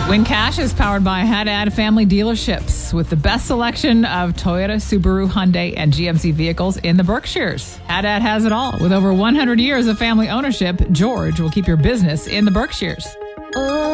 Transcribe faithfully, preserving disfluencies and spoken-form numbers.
Win Cash is powered by Haddad Family Dealerships with the best selection of Toyota, Subaru, Hyundai, and G M C vehicles in the Berkshires. Haddad has it all. With over one hundred years of family ownership, George will keep your business in the Berkshires.